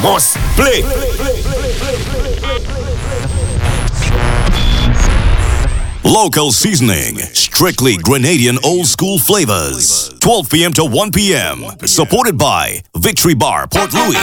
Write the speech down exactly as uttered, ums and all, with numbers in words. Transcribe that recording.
Must play. Local seasoning, strictly Grenadian old school flavors. twelve p m to one p m Supported by Victory Bar, Port Louis.